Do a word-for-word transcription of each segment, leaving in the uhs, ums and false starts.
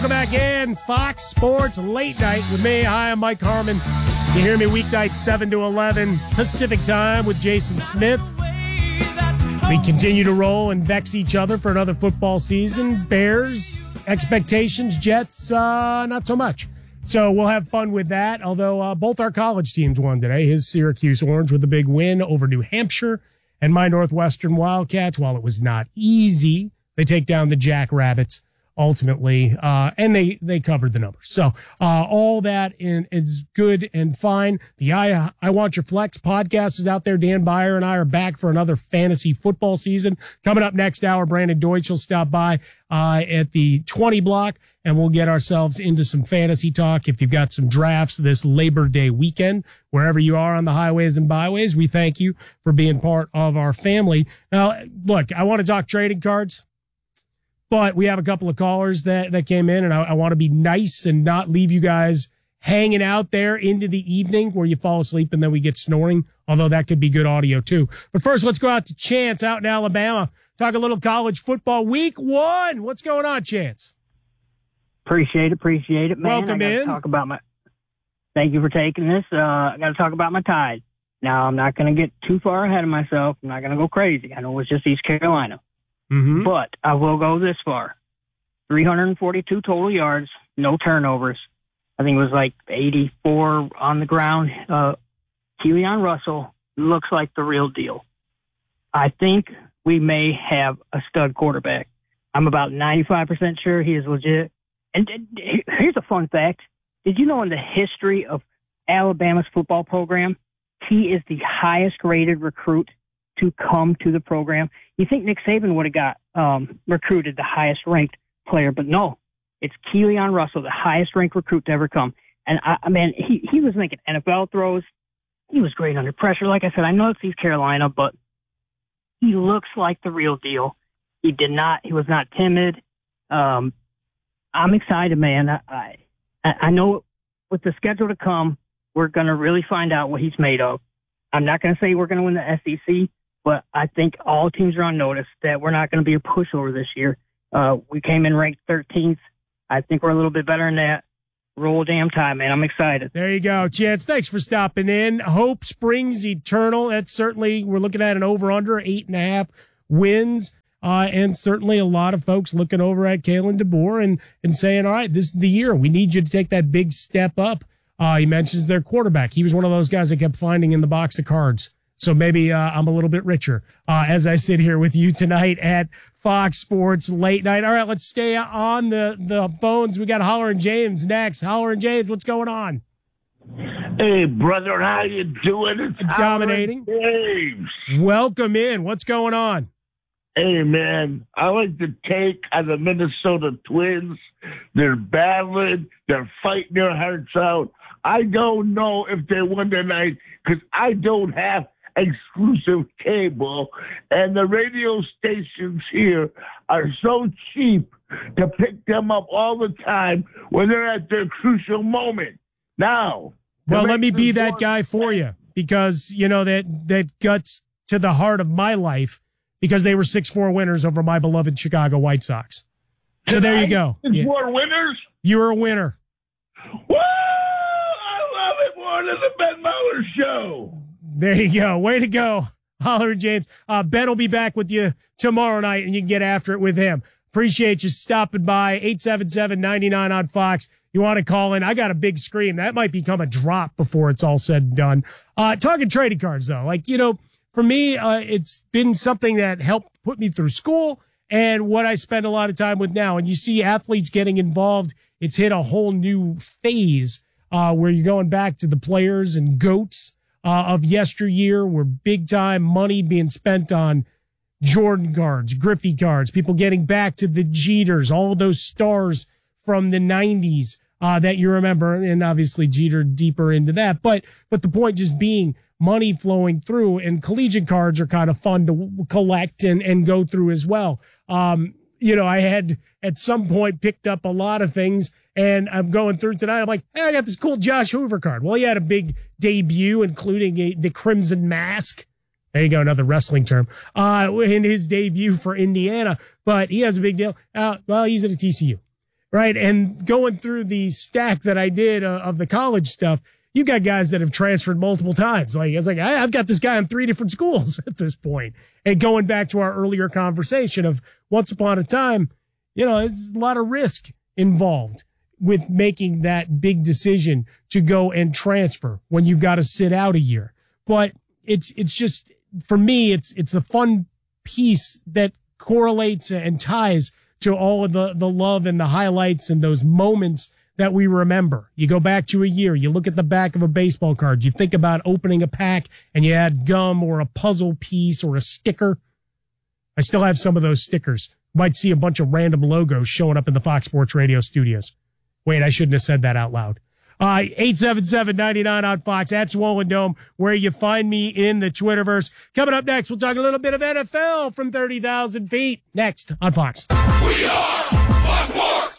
Welcome back in. Fox Sports Late Night with me. Hi, I'm Mike Harmon. You hear me weeknight seven to eleven Pacific Time with Jason Smith. We continue to roll and vex each other for another football season. Bears, expectations, Jets, uh, not so much. So we'll have fun with that, although uh, both our college teams won today. His Syracuse Orange with a big win over New Hampshire, and my Northwestern Wildcats, while it was not easy, they take down the Jackrabbits ultimately, uh, and they, they covered the numbers. So, uh, all that in, is good and fine. The I, I Want Your Flex podcast is out there. Dan Byer and I are back for another fantasy football season. Coming up next hour, Brandon Deutsch will stop by, uh, at the twenty block, and we'll get ourselves into some fantasy talk. If you've got some drafts this Labor Day weekend, wherever you are on the highways and byways, we thank you for being part of our family. Now, look, I want to talk trading cards. But we have a couple of callers that, that came in, and I, I want to be nice and not leave you guys hanging out there into the evening where you fall asleep and then we get snoring, although that could be good audio too. But first, let's go out to Chance out in Alabama. Talk a little college football. Week one. What's going on, Chance? Appreciate it, appreciate it, man. Welcome I gotta in. Talk about my, thank you for taking this. Uh, I got to talk about my Tide. Now, I'm not going to get too far ahead of myself. I'm not going to go crazy. I know it's just East Carolina. Mm-hmm. But I will go this far. three hundred forty-two total yards, no turnovers. I think it was like eighty-four on the ground. Uh, Keelan Russell looks like the real deal. I think we may have a stud quarterback. I'm about ninety-five percent sure he is legit. And here's a fun fact. Did you know in the history of Alabama's football program, he is the highest rated recruit to come to the program? You think Nick Saban would have got um, recruited the highest ranked player, but no, it's Keelan Russell, the highest ranked recruit to ever come. And I, I mean, he, he was making N F L throws. He was great under pressure. Like I said, I know it's East Carolina, but he looks like the real deal. He did not, he was not timid. Um, I'm excited, man. I, I, I know with the schedule to come, we're going to really find out what he's made of. I'm not going to say we're going to win the S E C, but I think all teams are on notice that we're not going to be a pushover this year. Uh, we came in ranked thirteenth. I think we're a little bit better than that. Roll damn time, man. I'm excited. There you go, Chance. Thanks for stopping in. Hope springs eternal. That's certainly, we're looking at an over-under, eight and a half wins. Uh, and certainly a lot of folks looking over at Kalen DeBoer and, and saying, all right, this is the year. We need you to take that big step up. Uh, he mentions their quarterback. He was one of those guys I kept finding in the box of cards. So maybe uh, I'm a little bit richer uh, as I sit here with you tonight at Fox Sports Late Night. All right, let's stay on the, the phones. We got Holler and James next. Holler and James, what's going on? Hey, brother, how you doing? It's Dominating. James. Welcome in. What's going on? Hey, man, I like the take on the Minnesota Twins. They're battling. They're fighting their hearts out. I don't know if they won tonight because I don't have exclusive cable, and the radio stations here are so cheap to pick them up all the time when they're at their crucial moment. Now, well, let me be that guy for you because, you know, that, that guts to the heart of my life because they were six four winners over my beloved Chicago White Sox. So there you go. Six four winners? You were a winner. Woo! I love it more than the Ben Muller show. There you go. Way to go, Holler and James. Uh, Ben will be back with you tomorrow night, and you can get after it with him. Appreciate you stopping by. eight seven seven, nine nine on Fox. You want to call in? I got a big scream. That might become a drop before it's all said and done. Uh, talking trading cards, though. Like, you know, for me, uh, it's been something that helped put me through school and what I spend a lot of time with now. And you see athletes getting involved. It's hit a whole new phase uh, where you're going back to the players and GOATs Uh, of yesteryear, where big time money being spent on Jordan cards, Griffey cards, people getting back to the Jeters, all of those stars from the nineties uh, that you remember, and obviously Jeter deeper into that. But but the point just being money flowing through, and collegiate cards are kind of fun to collect and, and go through as well. Um, you know, I had at some point picked up a lot of things, and I'm going through tonight. I'm like, hey, I got this cool Josh Hoover card. Well, he had a big debut, including a, the Crimson Mask. There you go, another wrestling term, uh, in his debut for Indiana. But he has a big deal. Uh, well, he's at a T C U, right? And going through the stack that I did uh, of the college stuff, you got guys that have transferred multiple times. Like, it's like, I, I've got this guy in three different schools at this point. And going back to our earlier conversation of once upon a time, you know, it's a lot of risk involved with making that big decision to go and transfer when you've got to sit out a year. But it's, it's just, for me, it's, it's a fun piece that correlates and ties to all of the, the love and the highlights and those moments that we remember. You go back to a year, you look at the back of a baseball card, you think about opening a pack and you had gum or a puzzle piece or a sticker. I still have some of those stickers. You might see a bunch of random logos showing up in the Fox Sports Radio studios. Wait, I shouldn't have said that out loud. Uh, eight seven seven, nine nine on Fox, at Swollen Dome, where you find me in the Twitterverse. Coming up next, we'll talk a little bit of N F L from thirty thousand feet. Next on Fox. We are Fox Sports.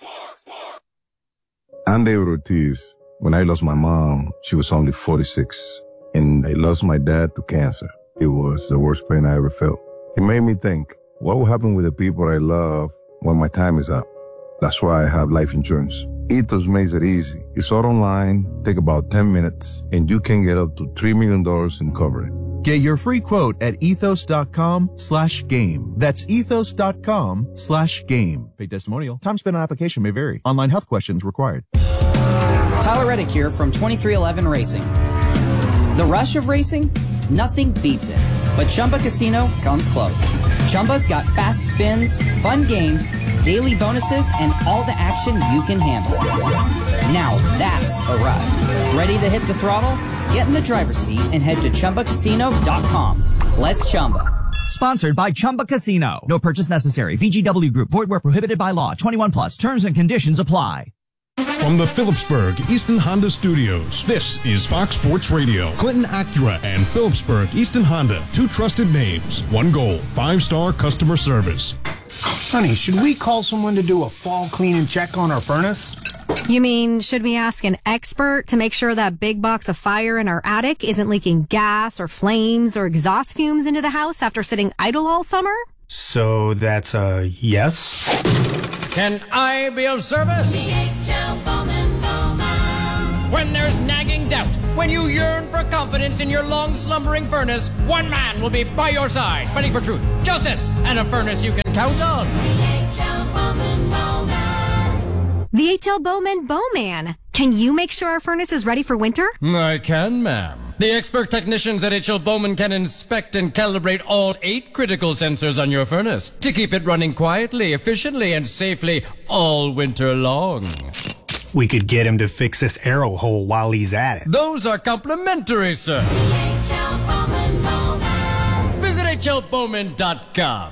I'm David Ortiz. When I lost my mom, she was only forty-six, and I lost my dad to cancer. It was the worst pain I ever felt. It made me think, what will happen with the people I love when my time is up? That's why I have life insurance. Ethos makes it easy. It's all online, take about ten minutes, and you can get up to three million dollars in coverage. Get your free quote at ethos.com slash game. That's ethos.com slash game. Paid testimonial. Time spent on application may vary. Online health questions required. Tyler Reddick here from twenty-three eleven Racing. The rush of racing? Nothing beats it. But Chumba Casino comes close. Chumba's got fast spins, fun games, daily bonuses, and all the action you can handle. Now that's a ride. Ready to hit the throttle? Get in the driver's seat and head to Chumba Casino dot com. Let's Chumba. Sponsored by Chumba Casino. No purchase necessary. V G W Group. Void where prohibited by law. twenty-one plus. Terms and conditions apply. From the Phillipsburg Easton Honda Studios, this is Fox Sports Radio. Clinton Acura and Phillipsburg Easton Honda, two trusted names, one goal, five-star customer service. Honey, should we call someone to do a fall clean and check on our furnace? You mean, should we ask an expert to make sure that big box of fire in our attic isn't leaking gas or flames or exhaust fumes into the house after sitting idle all summer? So that's a yes? Can I be of service? D H L Bowman Bowman. When there's nagging doubt, when you yearn for confidence in your long slumbering furnace, one man will be by your side, fighting for truth, justice, and a furnace you can count on. D H L Bowman Bowman. The H L Bowman Bowman. Can you make sure our furnace is ready for winter? I can, ma'am. The expert technicians at H L Bowman can inspect and calibrate all eight critical sensors on your furnace to keep it running quietly, efficiently, and safely all winter long. We could get him to fix this arrow hole while he's at it. Those are complimentary, sir. H L Bowman Bowman. Visit H L Bowman dot com.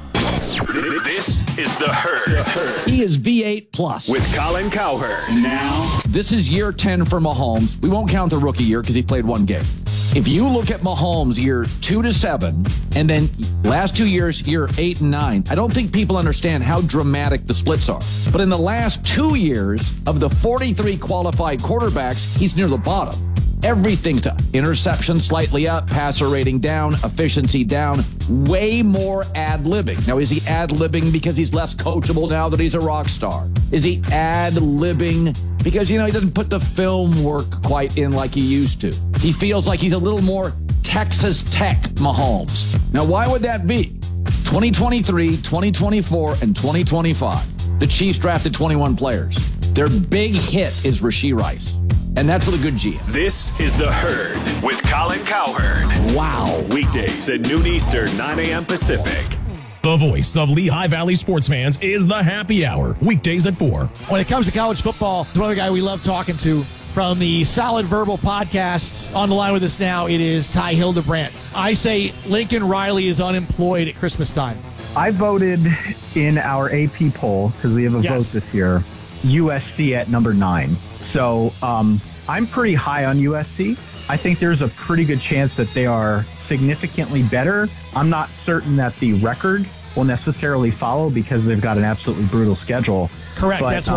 This is The Herd. He is V eight plus. With Colin Cowherd. Now, this is year ten for Mahomes. We won't count the rookie year because he played one game. If you look at Mahomes year two to seven, and then last two years, year eight and nine, I don't think people understand how dramatic the splits are. But in the last two years of the forty-three qualified quarterbacks, he's near the bottom. Everything's to interception slightly up, passer rating down, efficiency down, way more ad-libbing. Now, is he ad-libbing because he's less coachable now that he's a rock star? Is he ad-libbing because, you know, he doesn't put the film work quite in like he used to? He feels like he's a little more Texas Tech Mahomes. Now, why would that be? twenty twenty-three, twenty twenty-four, and twenty twenty-five. The Chiefs drafted twenty-one players. Their big hit is Rashee Rice. And that's with a good G M. This is The Herd with Colin Cowherd. Wow. Weekdays at noon Eastern, nine a.m. Pacific. The voice of Lehigh Valley sports fans is the Happy Hour. Weekdays at four. When it comes to college football, the other guy we love talking to from the Solid Verbal podcast, on the line with us now, it is Ty Hildebrandt. I say Lincoln Riley is unemployed at Christmas time. I voted in our A P poll, because we have a yes. vote this year, U S C at number nine. So um, I'm pretty high on U S C. I think there's a pretty good chance that they are significantly better. I'm not certain that the record will necessarily follow because they've got an absolutely brutal schedule. Correct, but, that's um, right.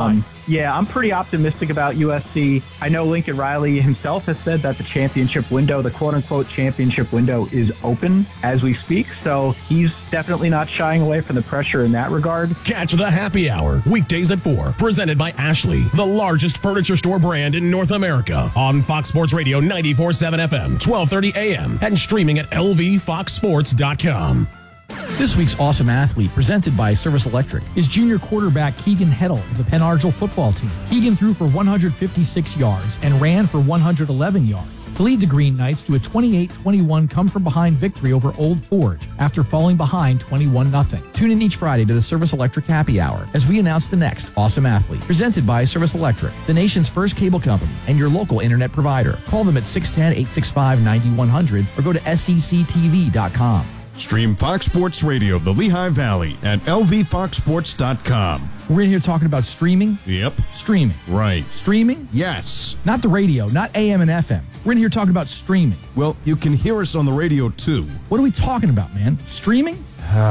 Yeah, I'm pretty optimistic about U S C. I know Lincoln Riley himself has said that the championship window, the quote-unquote championship window, is open as we speak. So he's definitely not shying away from the pressure in that regard. Catch the happy hour weekdays at four, presented by Ashley, the largest furniture store brand in North America, on Fox Sports Radio ninety-four point seven F M, twelve thirty A M, and streaming at L V fox sports dot com. This week's Awesome Athlete, presented by Service Electric, is junior quarterback Keegan Heddle of the Penn Argyle football team. Keegan threw for one hundred fifty-six yards and ran for one hundred eleven yards to lead the Green Knights to a twenty-eight twenty-one come-from-behind victory over Old Forge after falling behind twenty-one nothing. Tune in each Friday to the Service Electric Happy Hour as we announce the next Awesome Athlete, presented by Service Electric, the nation's first cable company and your local internet provider. Call them at six one zero, eight six five, nine one zero zero or go to S E C T V dot com. Stream Fox Sports Radio of the Lehigh Valley at L V fox sports dot com. We're in here talking about streaming. Yep. Streaming. Right. Streaming? Yes. Not the radio, not A M and F M. We're in here talking about streaming. Well, you can hear us on the radio, too. What are we talking about, man? Streaming?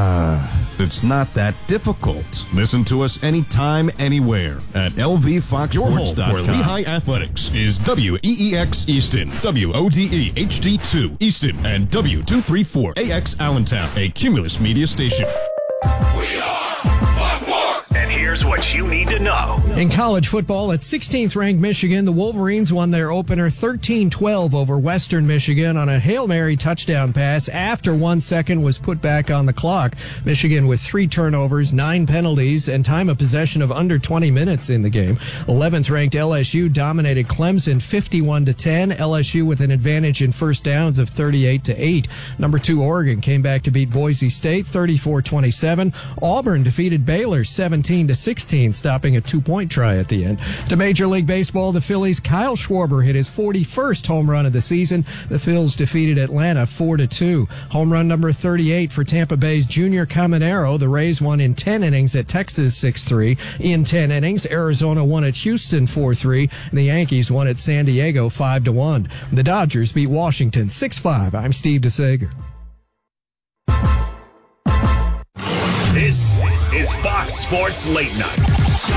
It's not that difficult. Listen to us anytime, anywhere at L V fox sports dot com. Your home for Lehigh Athletics is W E E X Easton, W O D E H D two Easton, and W two thirty-four A X Allentown, a Cumulus Media station. We are Fox Sports. And here's what you need to know. In college football, at sixteenth ranked Michigan, the Wolverines won their opener thirteen twelve over Western Michigan on a Hail Mary touchdown pass after one second was put back on the clock. Michigan with three turnovers, nine penalties, and time of possession of under twenty minutes in the game. eleventh ranked L S U dominated Clemson fifty-one to ten. L S U with an advantage in first downs of thirty-eight to eight. Number two Oregon came back to beat Boise State thirty-four twenty-seven. Auburn defeated Baylor seventeen to sixteen, stopping a two-point try at the end. To Major League Baseball, the Phillies' Kyle Schwarber hit his forty-first home run of the season. The Phils defeated Atlanta four to two. Home run number thirty-eight for Tampa Bay's Junior Caminero. The Rays won in ten innings at Texas six three. In ten innings, Arizona won at Houston four three. The Yankees won at San Diego five to one. The Dodgers beat Washington six five. I'm Steve DeSager. This is Fox Sports Late Night.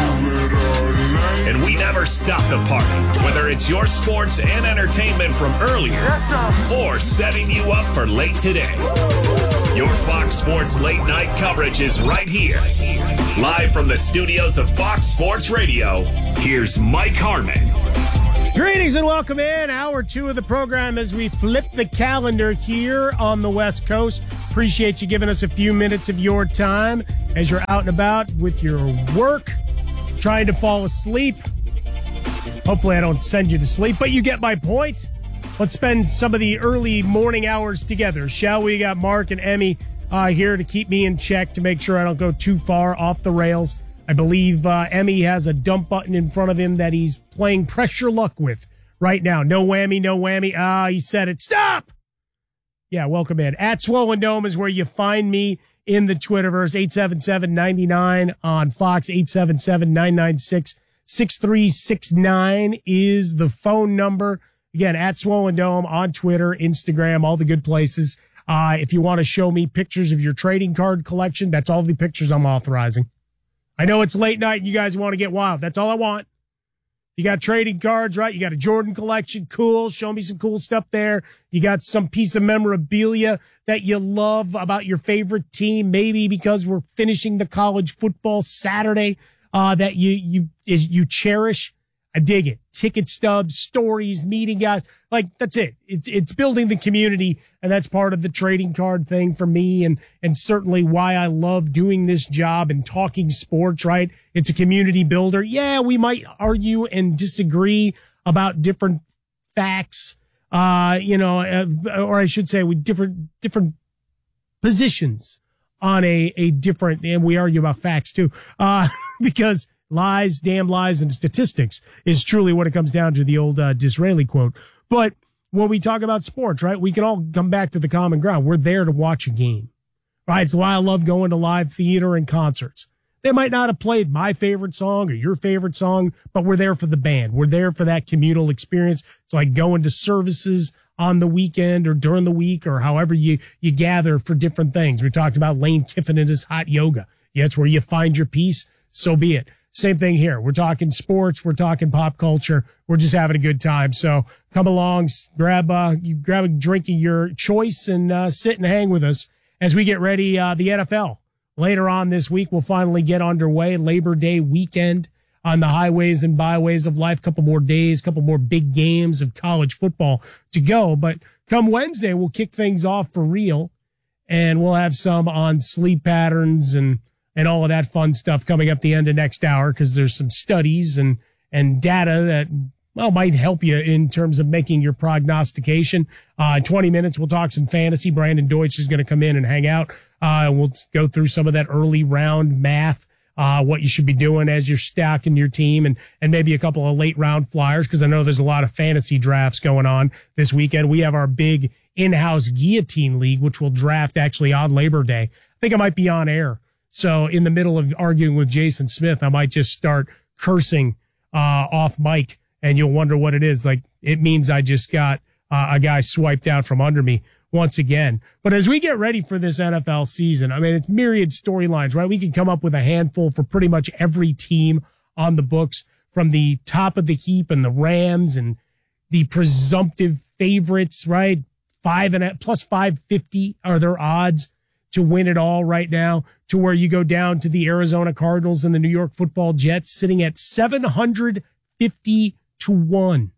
And we never stop the party, whether it's your sports and entertainment from earlier or setting you up for late today. Your Fox Sports Late Night coverage is right here. Live from the studios of Fox Sports Radio, here's Mike Harmon. Greetings and welcome in. Hour two of the program as we flip the calendar here on the West Coast. Appreciate you giving us a few minutes of your time as you're out and about with your work, trying to fall asleep. Hopefully I don't send you to sleep, but you get my point. Let's spend some of the early morning hours together, shall we? We got Mark and Emmy uh, here to keep me in check to make sure I don't go too far off the rails. I believe uh, Emmy has a dump button in front of him that he's playing pressure luck with right now. No whammy, no whammy. Ah, he said it. Stop! Yeah, welcome in. At Swollen Dome is where you find me in the Twitterverse. eight seven seven, nine nine on Fox. eight seven seven, nine nine six, six three six nine is the phone number. Again, at Swollen Dome on Twitter, Instagram, all the good places. Uh, if you want to show me pictures of your trading card collection, that's all the pictures I'm authorizing. I know it's late night and you guys want to get wild. That's all I want. You got trading cards, right? You got a Jordan collection. Cool. Show me some cool stuff there. You got some piece of memorabilia that you love about your favorite team. Maybe because we're finishing the college football Saturday, uh, that you, you, is, you cherish. I dig it. Ticket stubs, stories, meeting guys. Like, that's it. It's, it's building the community. And that's part of the trading card thing for me. And, and certainly why I love doing this job and talking sports, right? It's a community builder. Yeah, we might argue and disagree about different facts, uh, you know, uh, or I should say with different, different positions on a, a different, and we argue about facts too, uh, because lies, damn lies, and statistics is truly what it comes down to, the old uh, Disraeli quote. But when we talk about sports, right, we can all come back to the common ground. We're there to watch a game, right? It's why I love going to live theater and concerts. They might not have played my favorite song or your favorite song, but we're there for the band. We're there for that communal experience. It's like going to services on the weekend or during the week or however you, you gather for different things. We talked about Lane Kiffin and his hot yoga. Yeah, it's where you find your peace. So be it. same thing here. We're talking sports. We're talking pop culture. We're just having a good time. So come along, grab, uh, you grab a drink of your choice and, uh, sit and hang with us as we get ready. Uh, the N F L later on this week will finally get underway. Labor Day weekend on the highways and byways of life. Couple more days, couple more big games of college football to go. But come Wednesday, we'll kick things off for real, and we'll have some on sleep patterns and, and all of that fun stuff coming up the end of next hour, because there's some studies and, and data that, well, might help you in terms of making your prognostication. Uh, in twenty minutes, we'll talk some fantasy. Brandon Deutsch is going to come in and hang out. Uh, we'll go through some of that early round math, uh, what you should be doing as you're stacking your team, and, and maybe a couple of late round flyers, because I know there's a lot of fantasy drafts going on this weekend. We have our big in-house guillotine league, which will draft actually on Labor Day. I think I might be on air. So in the middle of arguing with Jason Smith, I might just start cursing, uh, off mic, and you'll wonder what it is. Like, it means I just got uh, a guy swiped out from under me once again. But as we get ready for this N F L season, I mean, it's myriad storylines, right? We can come up with a handful for pretty much every team on the books, from the top of the heap and the Rams and the presumptive favorites, right? Five and plus five fifty are their odds to win it all right now, to where you go down to the Arizona Cardinals and the New York Football Jets sitting at seven hundred fifty to one.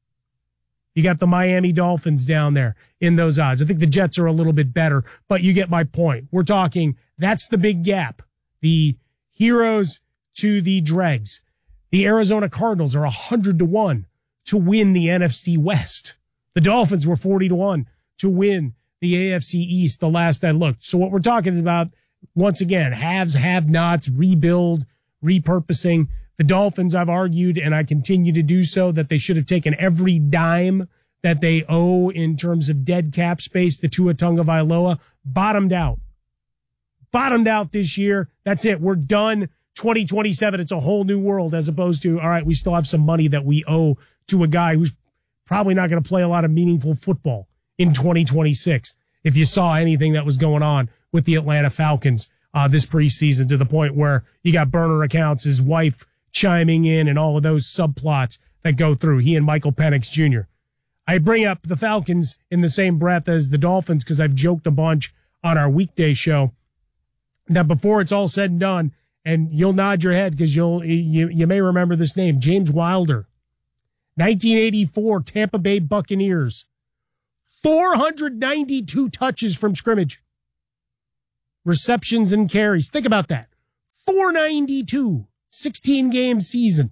You got the Miami Dolphins down there in those odds. I think the Jets are a little bit better, but you get my point. We're talking, that's the big gap. The heroes to the dregs. The Arizona Cardinals are one hundred to one to win the N F C West. The Dolphins were forty to one to win the A F C East the last I looked. So what we're talking about, once again, haves, have-nots, rebuild, repurposing. The Dolphins, I've argued, and I continue to do so, that they should have taken every dime that they owe in terms of dead cap space to Tua Tagovailoa, bottomed out. Bottomed out this year. That's it. We're done. twenty twenty-seven, it's a whole new world, as opposed to, all right, we still have some money that we owe to a guy who's probably not going to play a lot of meaningful football in twenty twenty-six. If you saw anything that was going on with the Atlanta Falcons uh, this preseason, to the point where you got burner accounts, his wife chiming in, and all of those subplots that go through, he and Michael Penix Junior I bring up the Falcons in the same breath as the Dolphins, because I've joked a bunch on our weekday show that before it's all said and done, and you'll nod your head because you'll you, you may remember this name, James Wilder, nineteen eighty-four Tampa Bay Buccaneers, four hundred ninety-two touches from scrimmage, receptions and carries. Think about that, four ninety-two, sixteen game season.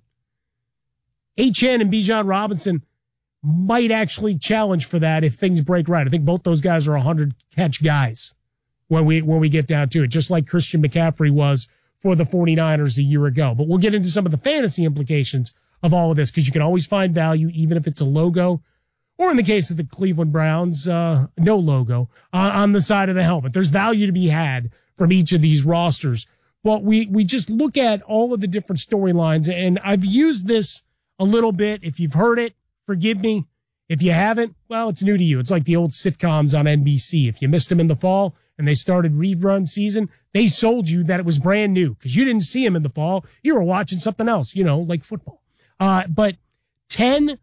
H N and Bijan Robinson might actually challenge for that if things break right. I think both those guys are one hundred catch guys when we when we get down to it, just like Christian McCaffrey was for the 49ers a year ago. But we'll get into some of the fantasy implications of all of this, because you can always find value, even if it's a logo, or in the case of the Cleveland Browns, uh, no logo uh, on the side of the helmet. There's value to be had from each of these rosters. But we, we just look at all of the different storylines, and I've used this a little bit. If you've heard it, forgive me. If you haven't, well, it's new to you. It's like the old sitcoms on N B C. If you missed them in the fall and they started rerun season, they sold you that it was brand new because you didn't see them in the fall. You were watching something else, you know, like football. Uh, but ten,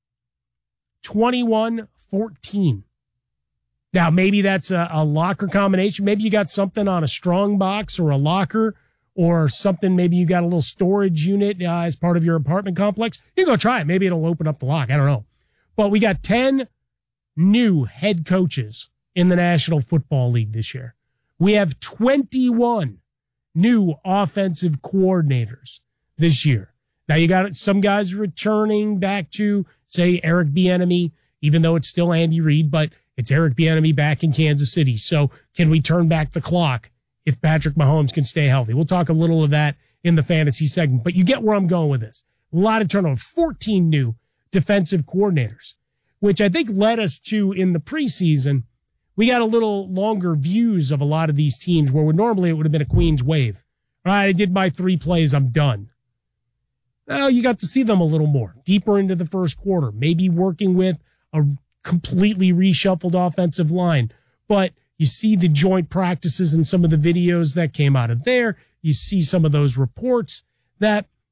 twenty-one, fourteen. Now, maybe that's a, a locker combination. Maybe you got something on a strong box or a locker, or something. Maybe you got a little storage unit uh, as part of your apartment complex. You go try it. Maybe it'll open up the lock. I don't know. But we got ten new head coaches in the National Football League this year. We have twenty-one new offensive coordinators this year. Now, you got some guys returning back to, say, Eric Bieniemy, even though it's still Andy Reid, but it's Eric Bieniemy back in Kansas City. So can we turn back the clock if Patrick Mahomes can stay healthy? We'll talk a little of that in the fantasy segment, but you get where I'm going with this. A lot of turnover, fourteen new defensive coordinators, which I think led us to, in the preseason, we got a little longer views of a lot of these teams where would normally it would have been a Queen's wave. All right, I did my three plays, I'm done. Now you got to see them a little more, deeper into the first quarter, maybe working with a completely reshuffled offensive line. But you see the joint practices and some of the videos that came out of there. You see some of those reports that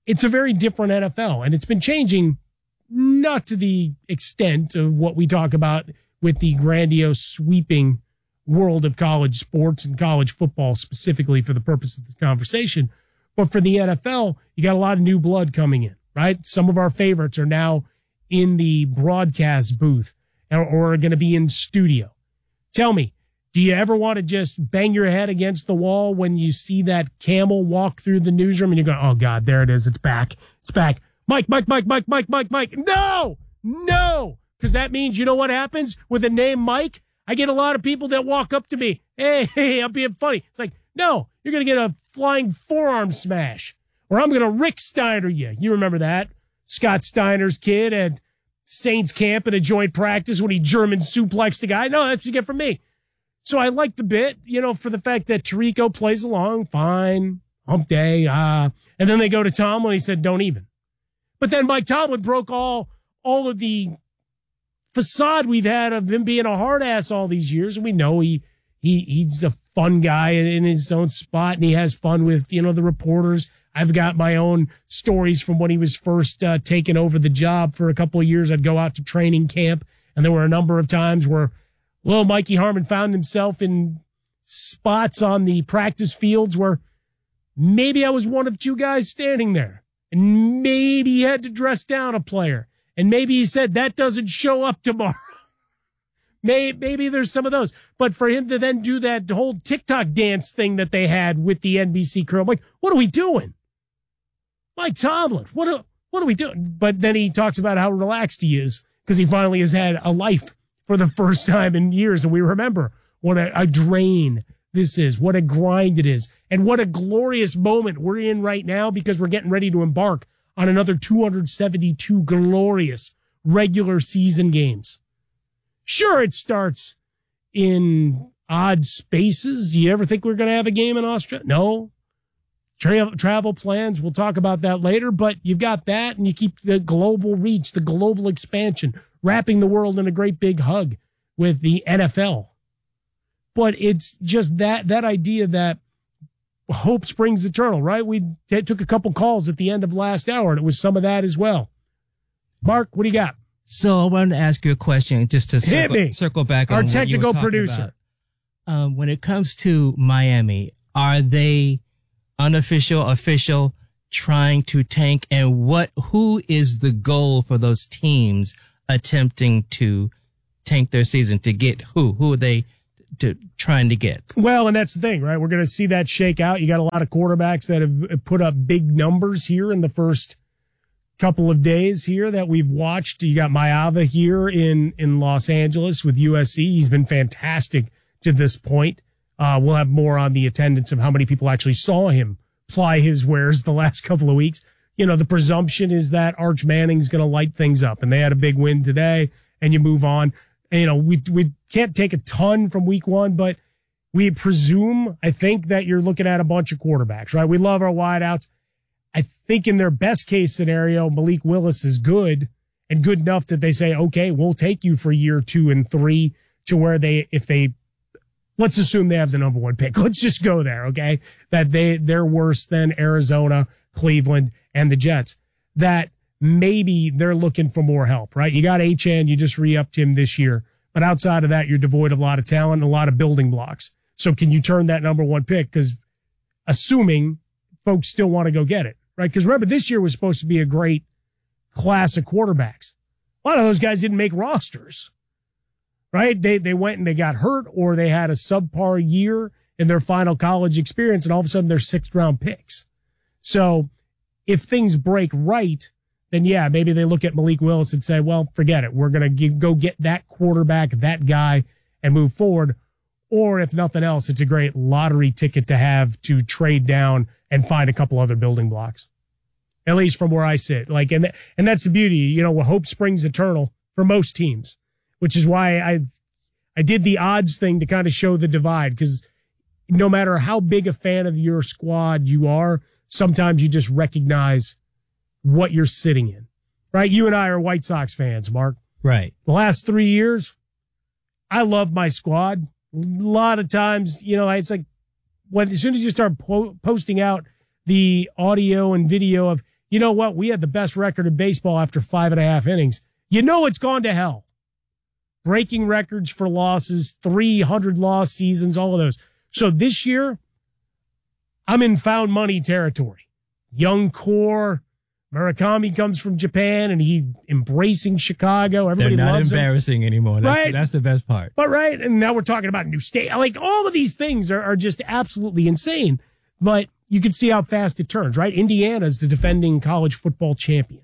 it's a very different N F L, and it's been changing not to the extent of what we talk about with the grandiose sweeping world of college sports and college football specifically for the purpose of this conversation. But for the N F L, you got a lot of new blood coming in, right? Some of our favorites are now in the broadcast booth or, or are going to be in studio. Tell me, do you ever want to just bang your head against the wall when you see that camel walk through the newsroom and you go, oh God, there it is. It's back. It's back. Mike, Mike, Mike, Mike, Mike, Mike, Mike. No, no. Because that means, you know what happens with the name Mike? I get a lot of people that walk up to me. Hey, hey, I'm being funny. It's like, no, you're going to get a flying forearm smash. Or I'm going to Rick Steiner you. You remember that? Scott Steiner's kid at Saints camp in a joint practice when he German suplexed the guy. No, that's what you get from me. So I like the bit, you know, for the fact that Tirico plays along, fine, hump day, ah. Uh, and then they go to Tomlin, he said, don't even. But then Mike Tomlin broke all all of the facade we've had of him being a hard ass all these years. And we know he he he's a fun guy in, in his own spot, and he has fun with, you know, the reporters. I've got my own stories from when he was first uh, taking over the job for a couple of years. I'd go out to training camp, and there were a number of times where little Mikey Harmon found himself in spots on the practice fields where maybe I was one of two guys standing there, and maybe he had to dress down a player, and maybe he said, that doesn't show up tomorrow. maybe, maybe there's some of those. But for him to then do that whole TikTok dance thing that they had with the N B C crew, I'm like, what are we doing? Mike Tomlin, what are, what are we doing? But then he talks about how relaxed he is because he finally has had a life for the first time in years. And we remember what a, a drain this is, what a grind it is, and what a glorious moment we're in right now because we're getting ready to embark on another two hundred seventy-two glorious regular season games. Sure, it starts in odd spaces. Do you ever think we're going to have a game in Australia? No. Tra- travel plans, we'll talk about that later, but you've got that, and you keep the global reach, the global expansion, wrapping the world in a great big hug with the N F L. But it's just that that idea that hope springs eternal, right? We t- took a couple calls at the end of last hour, and it was some of that as well. Mark, what do you got? So I wanted to ask you a question just to circle, Hit me. circle back on Our what you were technical talking producer. about. Um, when it comes to Miami, are they unofficial, official, trying to tank, and what? Who is the goal for those teams attempting to tank their season? To get who? Who are they to trying to get? Well, and that's the thing, right? We're going to see that shake out. You got a lot of quarterbacks that have put up big numbers here in the first couple of days here that we've watched. You got Maeva here in, in Los Angeles with U S C. He's been fantastic to this point. Uh, we'll have more on the attendance of how many people actually saw him ply his wares the last couple of weeks. You know, the presumption is that Arch Manning's going to light things up, and they had a big win today, and you move on. And, you know, we, we can't take a ton from week one, but we presume, I think, that you're looking at a bunch of quarterbacks, right? We love our wideouts. I think in their best case scenario, Malik Willis is good and good enough that they say, okay, we'll take you for year two and three to where they, if they, let's assume they have the number one pick. Let's just go there, okay? That they, they're worse than Arizona, Cleveland, and the Jets. That maybe they're looking for more help, right? You got Achane, you just re-upped him this year. But outside of that, you're devoid of a lot of talent and a lot of building blocks. So can you turn that number one pick? Because assuming folks still want to go get it, right? Because remember, this year was supposed to be a great class of quarterbacks. A lot of those guys didn't make rosters. Right? They they went and they got hurt, or they had a subpar year in their final college experience, and all of a sudden they're sixth round picks. So if things break right, then yeah, maybe they look at Malik Willis and say, well, forget it. We're going to go get that quarterback, that guy, and move forward. Or if nothing else, it's a great lottery ticket to have to trade down and find a couple other building blocks. At least from where I sit. Like, and, and that's the beauty, you know, hope springs eternal for most teams. Which is why I I did the odds thing to kind of show the divide, because no matter how big a fan of your squad you are, sometimes you just recognize what you're sitting in, right? You and I are White Sox fans, Mark. Right. The last three years, I love my squad. A lot of times, you know, it's like when as soon as you start po- posting out the audio and video of, you know what? We had the best record in baseball after five and a half innings. You know it's gone to hell. Breaking records for losses, three hundred loss seasons, all of those. So this year, I'm in found money territory. Young core. Murakami comes from Japan, and he's embracing Chicago. Everybody They're not loves embarrassing him. anymore. That's, Right? that's the best part. But right, and now we're talking about new state. Like, all of these things are, are just absolutely insane. But you can see how fast it turns, right? Indiana's the defending college football champion.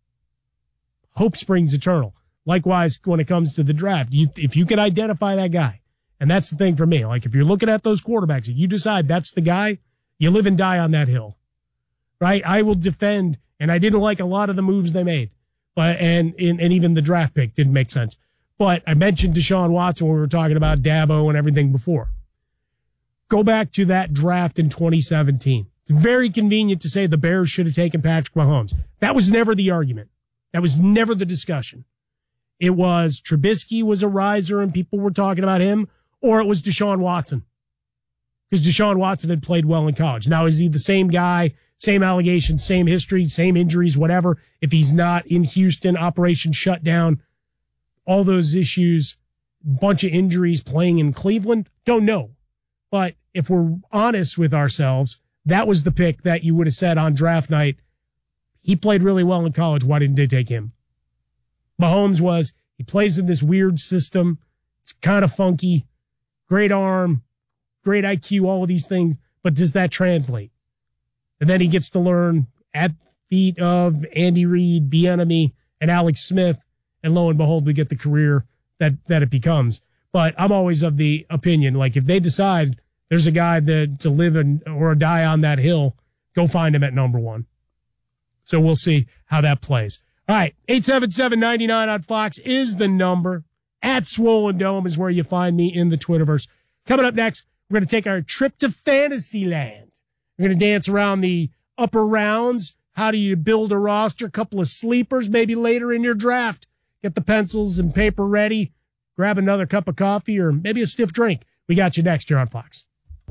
Hope springs eternal. Likewise, when it comes to the draft, you, if you can identify that guy, and that's the thing for me, like if you're looking at those quarterbacks, if you decide that's the guy, you live and die on that hill, right? I will defend, and I didn't like a lot of the moves they made, but and and, and even the draft pick didn't make sense. But I mentioned Deshaun Watson when we were talking about Dabo and everything before. Go back to that draft in twenty seventeen. It's very convenient to say the Bears should have taken Patrick Mahomes. That was never the argument. That was never the discussion. It was Trubisky was a riser and people were talking about him, or it was Deshaun Watson. Because Deshaun Watson had played well in college. Now, is he the same guy, same allegations, same history, same injuries, whatever? If he's not in Houston, operation shut down, all those issues, bunch of injuries playing in Cleveland, don't know. But if we're honest with ourselves, that was the pick that you would have said on draft night. He played really well in college. Why didn't they take him? Mahomes was, he plays in this weird system. It's kind of funky. Great arm, great I Q, all of these things. But does that translate? And then he gets to learn at feet of Andy Reid, Bieniemy, and Alex Smith. And lo and behold, we get the career that, that it becomes. But I'm always of the opinion, like if they decide there's a guy that to live in, or die on that hill, go find him at number one. So we'll see how that plays. All right, eight seven seven, nine nine on Fox is the number. At Swollen Dome is where you find me in the Twitterverse. Coming up next, we're going to take our trip to Fantasyland. We're going to dance around the upper rounds. How do you build a roster? A couple of sleepers, maybe later in your draft. Get the pencils and paper ready. Grab another cup of coffee or maybe a stiff drink. We got you next here on Fox.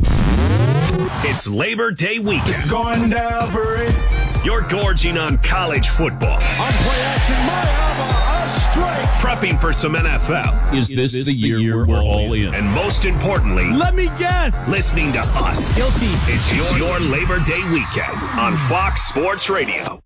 It's Labor Day weekend. It's going down for it. You're gorging on college football. On play action, Mayava, a strike. Prepping for some N F L. Is this, is this the, the year, year we're all in? And most importantly, let me guess, listening to us. Guilty. It's your, your Labor Day weekend on Fox Sports Radio.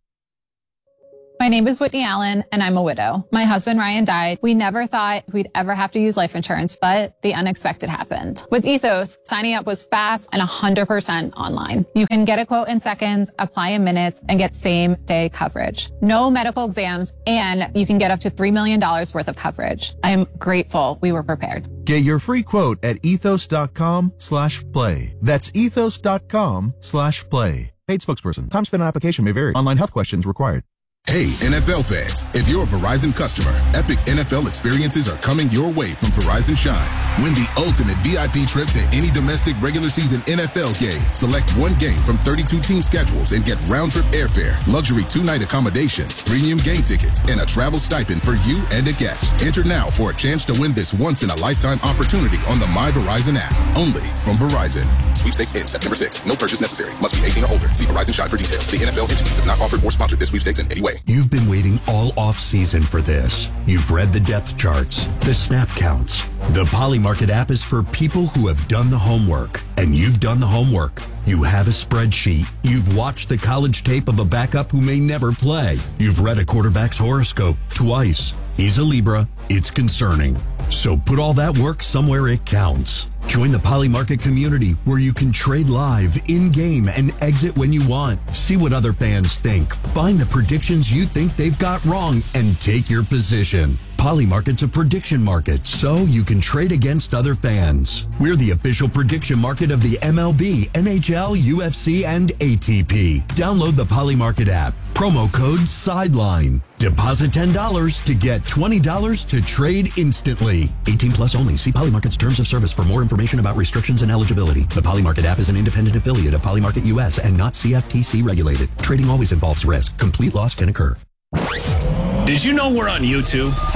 My name is Whitney Allen, and I'm a widow. My husband, Ryan, died. We never thought we'd ever have to use life insurance, but the unexpected happened. With Ethos, signing up was fast and one hundred percent online. You can get a quote in seconds, apply in minutes, and get same-day coverage. No medical exams, and you can get up to three million dollars worth of coverage. I am grateful we were prepared. Get your free quote at ethos.com slash play. That's ethos.com slash play. Paid spokesperson. Time spent on application may vary. Online health questions required. Hey, N F L fans, if you're a Verizon customer, epic N F L experiences are coming your way from Verizon Shine. Win the ultimate V I P trip to any domestic regular season N F L game. Select one game from thirty-two team schedules and get round-trip airfare, luxury two-night accommodations, premium game tickets, and a travel stipend for you and a guest. Enter now for a chance to win this once-in-a-lifetime opportunity on the My Verizon app. Only from Verizon. Sweepstakes ends September sixth. No purchase necessary. Must be eighteen or older. See Verizon Shine for details. The N F L entities have not offered or sponsored this sweepstakes in any way. You've been waiting all off-season for this. You've read the depth charts, the snap counts. The Polymarket app is for people who have done the homework. And you've done the homework. You have a spreadsheet. You've watched the college tape of a backup who may never play. You've read a quarterback's horoscope twice. He's a Libra. It's concerning. So put all that work somewhere it counts. Join the Polymarket community where you can trade live, in-game, and exit when you want. See what other fans think. Find the predictions you think they've got wrong and take your position. Polymarket's a prediction market, so you can trade against other fans. We're the official prediction market of the M L B, N H L, U F C, and A T P. Download the Polymarket app. Promo code SIDELINE. Deposit ten dollars to get twenty dollars to trade instantly. eighteen plus only. See Polymarket's terms of service for more information about restrictions and eligibility. The Polymarket app is an independent affiliate of Polymarket U S and not C F T C regulated. Trading always involves risk. Complete loss can occur. Did you know we're on YouTube? Fox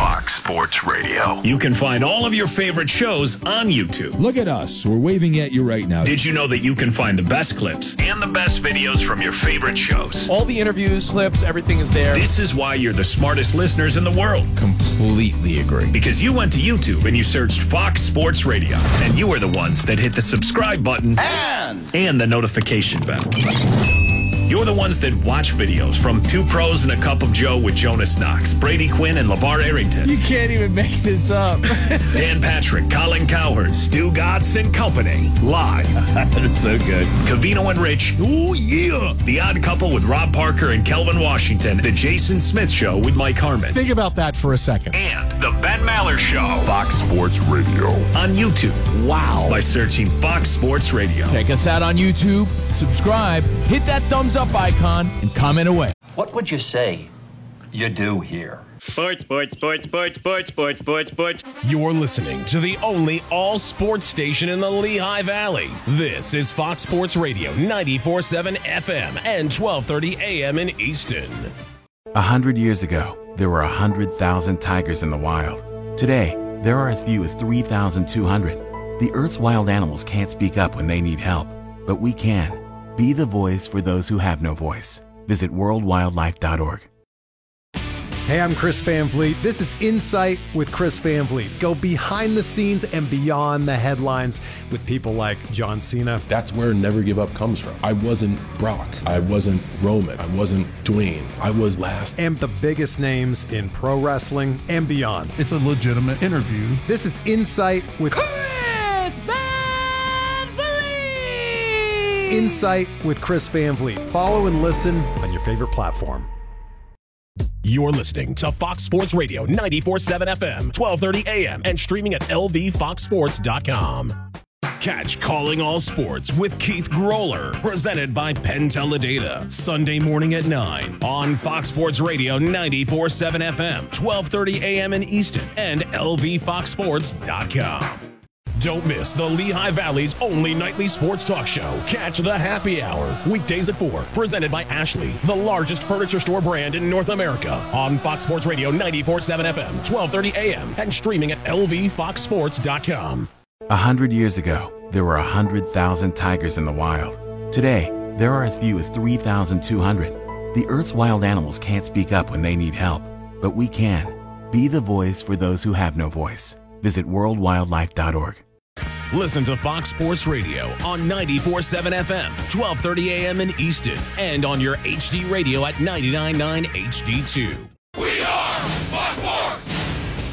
Sports Radio. You can find all of your favorite shows on YouTube. Look at us. We're waving at you right now. Did you know that you can find the best clips and the best videos from your favorite shows? All the interviews, clips, everything is there. This is why you're the smartest listeners in the world. Completely agree. Because you went to YouTube and you searched Fox Sports Radio, and you are the ones that hit the subscribe button and, and the notification bell. You're the ones that watch videos from Two Pros and a Cup of Joe with Jonas Knox, Brady Quinn, and LeVar Arrington. You can't even make this up. Dan Patrick, Colin Cowherd, Stu Gatz and Company. Live. That's so good. Covino and Rich. Oh, yeah. The Odd Couple with Rob Parker and Kelvin Washington. The Jason Smith Show with Mike Harmon. Think about that for a second. And The Ben Maller Show. Fox Sports Radio. On YouTube. Wow. By searching Fox Sports Radio. Check us out on YouTube. Subscribe. Hit that thumbs up icon and comment away. What would you say you do here? Sports, sports, sports, sports, sports, sports, sports, sports. You're listening to the only all-sports station in the Lehigh Valley. This is Fox Sports Radio, ninety-four point seven F M and twelve thirty A M in Easton. A hundred years ago, there were a hundred thousand tigers in the wild. Today, there are as few as three thousand two hundred. The Earth's wild animals can't speak up when they need help, but we can. Be the voice for those who have no voice. Visit world wildlife dot org. Hey, I'm Chris Van Vliet. This is Insight with Chris Van Vliet. Go behind the scenes and beyond the headlines with people like John Cena. That's where Never Give Up comes from. I wasn't Brock. I wasn't Roman. I wasn't Dwayne. I was last. And the biggest names in pro wrestling and beyond. It's a legitimate interview. This is Insight with Chris Van Vliet! Insight with Chris Van Vliet. Follow and listen on your favorite platform. You're listening to Fox Sports Radio, ninety-four point seven F M, twelve thirty A M, and streaming at L V fox sports dot com. Catch Calling All Sports with Keith Groller, presented by Penn Teledata, Sunday morning at nine on Fox Sports Radio, ninety-four point seven F M, twelve thirty A M in Easton, and L V fox sports dot com. Don't miss the Lehigh Valley's only nightly sports talk show. Catch the Happy Hour, weekdays at four, presented by Ashley, the largest furniture store brand in North America, on Fox Sports Radio, ninety-four point seven F M, twelve thirty A M, and streaming at L V fox sports dot com. A hundred years ago, there were a hundred thousand tigers in the wild. Today, there are as few as three thousand two hundred. The Earth's wild animals can't speak up when they need help, but we can. Be the voice for those who have no voice. Visit world wildlife dot org. Listen to Fox Sports Radio on ninety-four point seven F M, twelve thirty A M in Easton, and on your H D radio at ninety-nine point nine H D two. We are Fox Sports!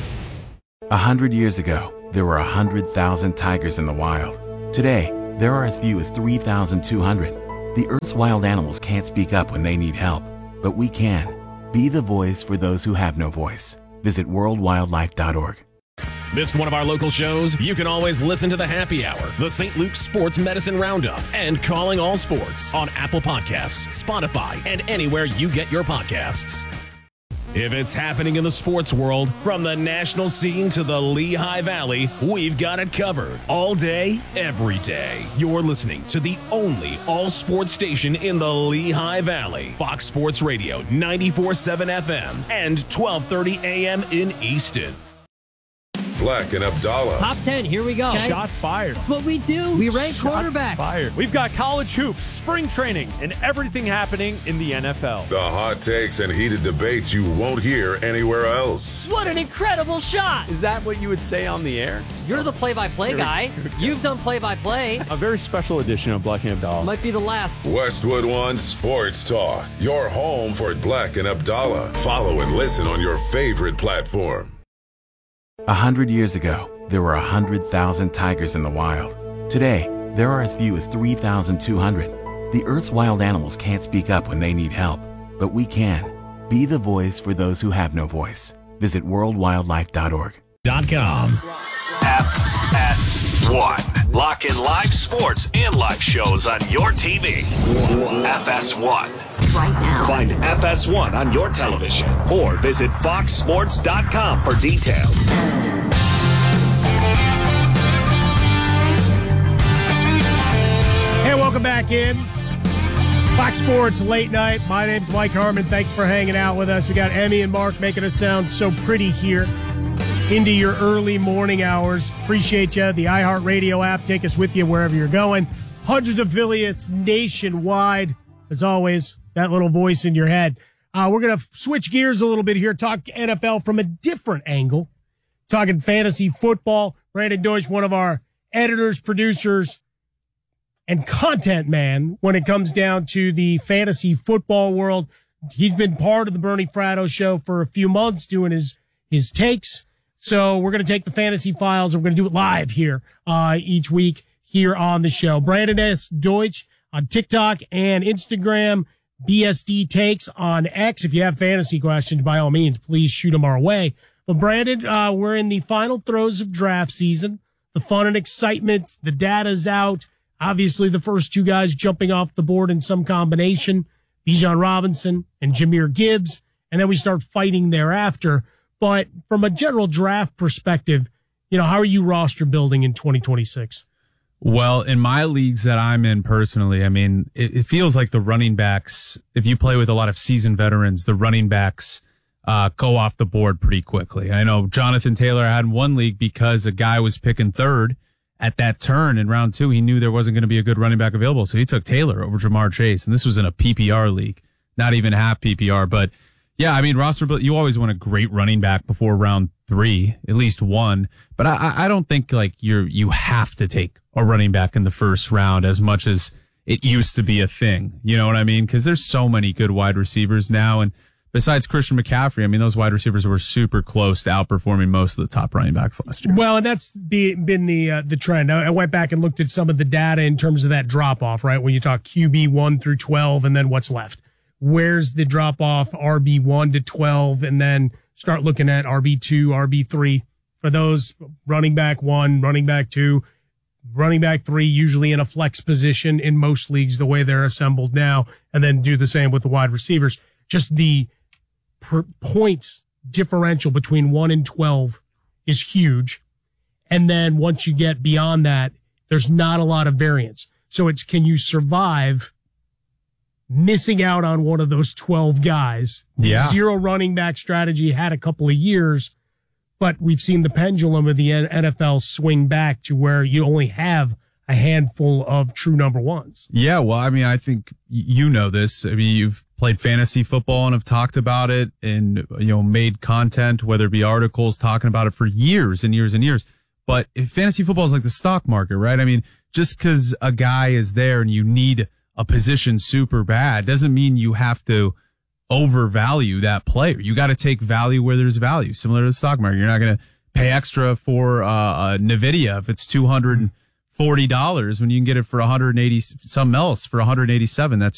A hundred years ago, there were a hundred thousand tigers in the wild. Today, there are as few as three thousand two hundred. The Earth's wild animals can't speak up when they need help, but we can. Be the voice for those who have no voice. Visit world wildlife dot org. Missed one of our local shows? You can always listen to the Happy Hour, the Saint Luke's Sports Medicine Roundup, and Calling All Sports on Apple Podcasts, Spotify, and anywhere you get your podcasts. If it's happening in the sports world, from the national scene to the Lehigh Valley, we've got it covered. All day, every day. You're listening to the only all-sports station in the Lehigh Valley. Fox Sports Radio, ninety-four point seven F M, and twelve thirty A M in Easton. Black and Abdallah. Top ten, here we go. Okay. Shots fired. That's what we do. We rank Shots quarterbacks. Fired. We've got college hoops, spring training, and everything happening in the N F L. The hot takes and heated debates you won't hear anywhere else. What an incredible shot. Is that what you would say on the air? You're the play-by-play guy. You've done play-by-play. A very special edition of Black and Abdallah. Might be the last. Westwood One Sports Talk. Your home for Black and Abdallah. Follow and listen on your favorite platform. A hundred years ago, there were a hundred thousand tigers in the wild. Today, there are as few as three thousand two hundred. The Earth's wild animals can't speak up when they need help, but we can. Be the voice for those who have no voice. Visit world wildlife dot org. .com. F S one. Lock in live sports and live shows on your T V. F S one. Right now. Find F S one on your television or visit fox sports dot com for details. Hey, welcome back in. Fox Sports Late Night. My name's Mike Harmon. Thanks for hanging out with us. We got Emmy and Mark making us sound so pretty here into your early morning hours. Appreciate you. The iHeartRadio app, take us with you wherever you're going. Hundreds of affiliates nationwide. As always, that little voice in your head. Uh, we're going to switch gears a little bit here, talk N F L from a different angle. Talking fantasy football. Brandon Deutsch, one of our editors, producers, and content man when it comes down to the fantasy football world. He's been part of the Bernie Fratto show for a few months doing his, his takes. So we're going to take the fantasy files and we're going to do it live here, uh, each week here on the show. Brandon S. Deutsch on TikTok and Instagram, B S D Takes on X. If you have fantasy questions, by all means, please shoot them our way. But Brandon, uh, we're in the final throes of draft season. The fun and excitement, the data's out. Obviously, the first two guys jumping off the board in some combination, Bijan Robinson and Jahmyr Gibbs, and then we start fighting thereafter. But from a general draft perspective, you know, how are you roster building in twenty twenty-six? Well, in my leagues that I'm in personally, I mean, it, it feels like the running backs, if you play with a lot of seasoned veterans, the running backs uh go off the board pretty quickly. I know Jonathan Taylor had one league because a guy was picking third at that turn in round two. He knew there wasn't going to be a good running back available, so he took Taylor over Jamar Chase. And this was in a P P R league, not even half P P R. But yeah, I mean, roster build, you always want a great running back before round three, at least one. But I, I don't think like you're, you have to take a running back in the first round as much as it used to be a thing. You know what I mean? Cause there's so many good wide receivers now. And besides Christian McCaffrey, I mean, those wide receivers were super close to outperforming most of the top running backs last year. Well, and that's be, been the uh, the trend. I, I went back and looked at some of the data in terms of that drop off, right? When you talk Q B one through twelve and then what's left. Where's the drop off R B one to twelve and then start looking at R B two, R B three for those running back one, running back two, running back three, usually in a flex position in most leagues, the way they're assembled now, and then do the same with the wide receivers. Just the per points differential between one and twelve is huge. And then once you get beyond that, there's not a lot of variance. So it's, can you survive missing out on one of those twelve guys? Yeah. Zero running back strategy had a couple of years, but we've seen the pendulum of the N F L swing back to where you only have a handful of true number ones. Yeah. Well, I mean, I think you know this. I mean, you've played fantasy football and have talked about it and, you know, made content, whether it be articles talking about it for years and years and years. But if fantasy football is like the stock market, right? I mean, just because a guy is there and you need a position super bad doesn't mean you have to overvalue that player. You got to take value where there's value, similar to the stock market. You're not going to pay extra for uh, uh, NVIDIA if it's two hundred forty dollars when you can get it for one hundred eighty something else for one hundred eighty-seven. That's